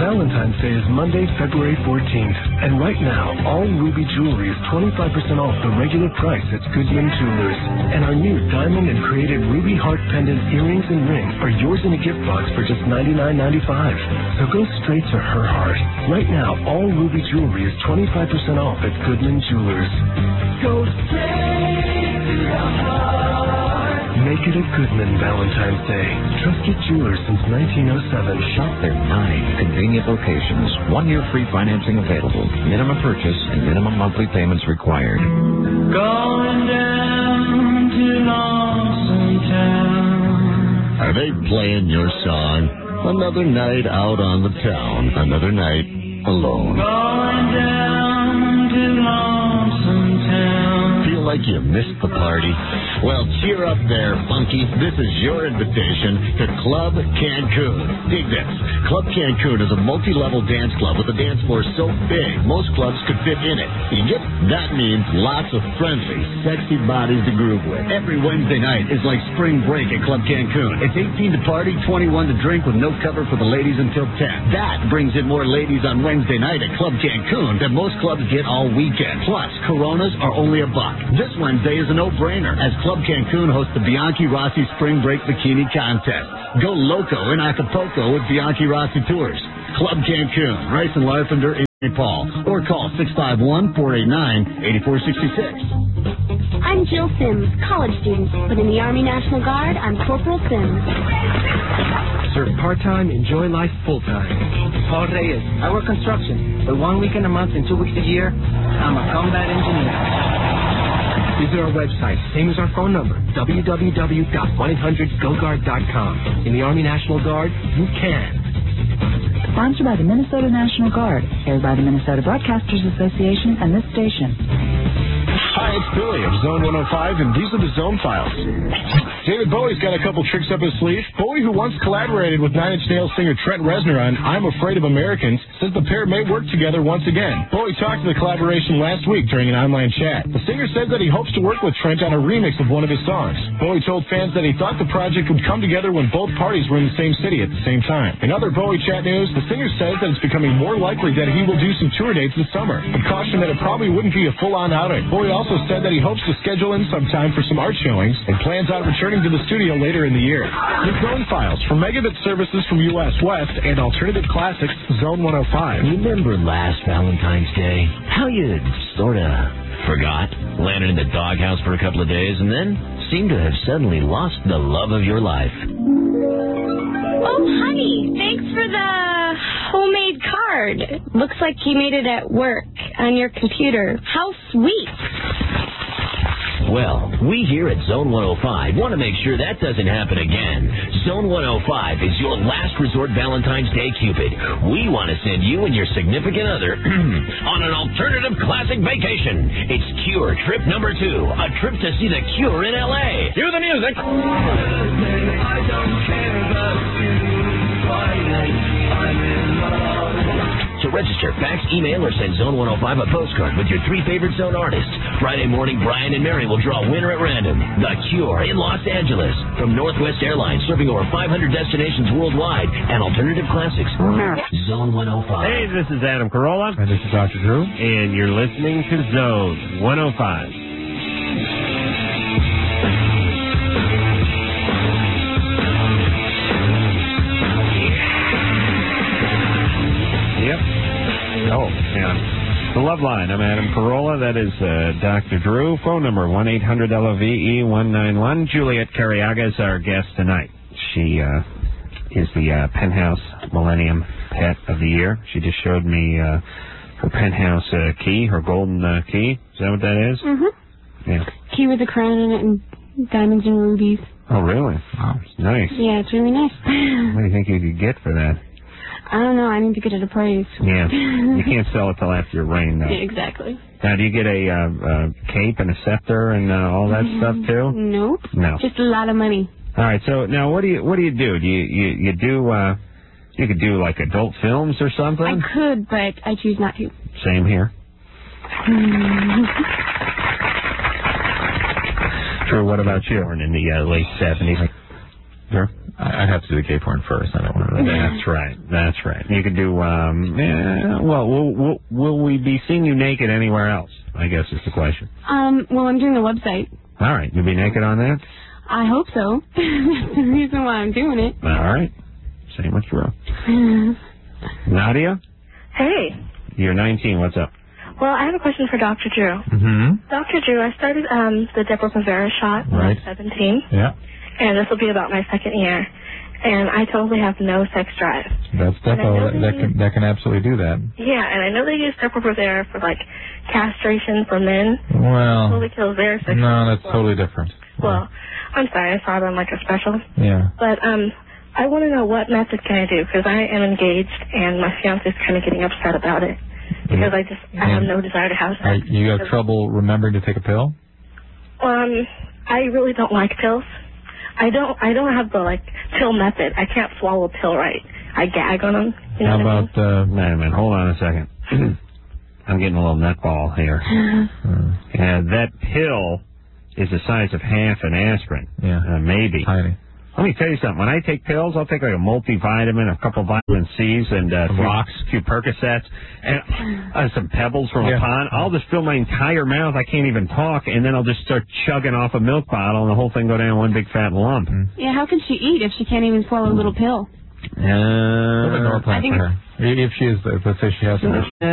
Valentine's Day is Monday, February 14th. And right now, all Ruby jewelry is 25% off the regular price at Goodman Jewelers. And our new diamond and created ruby heart pendant earrings and rings are yours in a gift box for just $99.95. So go straight to her heart. Right now, all Ruby jewelry is 25% off at Goodman Jewelers. Go straight to the heart. Make it a Goodman Valentine's Day. Trusted jewelers since 1907. Shop their 9 convenient locations. 1-year free financing available. Minimum purchase and minimum monthly payments required. Going down to Lonesome Town. Are they playing your song? Another night out on the town. Another night alone. Going down to Lonesome Town. Feel like you missed the party? Well, cheer up there, Funky. This is your invitation to Club Cancun. Dig this. Club Cancun is a multi-level dance club with a dance floor so big, most clubs could fit in it. You get? That means lots of friendly, sexy bodies to groove with. Every Wednesday night is like spring break at Club Cancun. It's 18 to party, 21 to drink with no cover for the ladies until 10. That brings in more ladies on Wednesday night at Club Cancun than most clubs get all weekend. Plus, Coronas are only $1. This Wednesday is a no-brainer as Club Cancun hosts the Bianchi Rossi Spring Break Bikini Contest. Go loco in Acapulco with Bianchi Rossi Tours. Club Cancun, Rice and Larpenter in Paul. Or call 651-489-8466. I'm Jill Sims, college student, but in the Army National Guard, I'm Corporal Sims. Serve part-time, enjoy life full-time. Paul Reyes. I work construction, but 1 weekend a month and 2 weeks a year, I'm a combat engineer. Visit our website, same as our phone number, www.1-800-GO-GUARD.com. In the Army National Guard, you can. Sponsored by the Minnesota National Guard, aired by the Minnesota Broadcasters Association and this station. Hi, it's Billy of Zone 105, and these are the Zone Files. David Bowie's got a couple tricks up his sleeve. Bowie, who once collaborated with Nine Inch Nails singer Trent Reznor on I'm Afraid of Americans, says the pair may work together once again. Bowie talked of the collaboration last week during an online chat. The singer said that he hopes to work with Trent on a remix of one of his songs. Bowie told fans that he thought the project would come together when both parties were in the same city at the same time. In other Bowie chat news, the singer says that it's becoming more likely that he will do some tour dates this summer, but cautioned that it probably wouldn't be a full-on outing. Bowie also said that he hopes to schedule in some time for some art showings and plans on returning to the studio later in the year. The Zone Files from Megabit Services from US West and Alternative Classics Zone 105. Remember last Valentine's Day? How you sort of forgot, landed in the doghouse for a couple of days, and then seemed to have suddenly lost the love of your life. Oh, honey, thanks for the homemade card. Looks like you made it at work on your computer. How sweet. Well, we here at Zone 105 want to make sure that doesn't happen again. Zone 105 is your last resort Valentine's Day Cupid. We want to send you and your significant other on an alternative classic vacation. It's Cure trip number 2, a trip to see the Cure in L.A. Cue the music. I don't care about you. Friday, I'm in love. To register, fax, email, or send Zone 105 a postcard with your 3 favorite Zone artists. Friday morning, Brian and Mary will draw a winner at random. The Cure in Los Angeles. From Northwest Airlines, serving over 500 destinations worldwide and alternative classics. Zone 105. Hey, this is Adam Carolla. And this is Dr. Drew. And you're listening to Zone 105. Yep. Oh, yeah. The Love Line. I'm Adam Carolla. That is Dr. Drew. Phone number 1-800-LOVE-191. Juliet Carriaga is our guest tonight. She is the Penthouse Millennium Pet of the Year. She just showed me her penthouse key, her golden key. Is that what that is? Mm-hmm. Yeah. Key with a crown in it and diamonds and rubies. Oh, really? Wow. Nice. Yeah, it's really nice. What do you think you could get for that? I don't know. I need to get it appraised. Yeah. You can't sell it till after your reign, though. Yeah, exactly. Now, do you get a cape and a scepter and all that stuff, too? Nope. No. Just a lot of money. All right. So, now, what do you do? Do you do, you could do, like, adult films or something? I could, but I choose not to. Same here. Drew, what about you? Born in the late 70s. Sure. I'd have to do the gay porn first. I don't want to. That's right. You could do. Will we be seeing you naked anywhere else? I guess is the question. Well, I'm doing the website. All right. You'll be naked on that? I hope so. That's the reason why I'm doing it. All right. Say what you will. Nadia? Hey. You're 19. What's up? Well, I have a question for Dr. Drew. Mm-hmm. Dr. Drew, I started the Deborah Rivera shot when I was 17. Yeah. And this will be about my second year. And I totally have no sex drive. That's definitely, that can absolutely do that. Yeah, and I know they use Deborah Rivera for, like, castration for men. Well, Totally kills their sex drive. no, that's totally different. Well, I'm sorry, I saw it on, like, a special. Yeah. But, I want to know what method can I do, because I am engaged, and my fiance's kind of getting upset about it. Because I have no desire to have sex. You have trouble remembering to take a pill? I really don't like pills. I don't have the, like, pill method. I can't swallow a pill right. I gag on them. You know How about, what I mean? wait a minute, hold on a second. I'm getting a little nutball here. And that pill is the size of half an aspirin. Yeah. Maybe. Tiny. Let me tell you something. When I take pills, I'll take like a multivitamin, a couple vitamin C's, and a few Percocets, and some pebbles from a pond. I'll just fill my entire mouth. I can't even talk, and then I'll just start chugging off a milk bottle, and the whole thing go down one big fat lump. Yeah, how can she eat if she can't even swallow a little pill? I think for her. If she is, let's say she has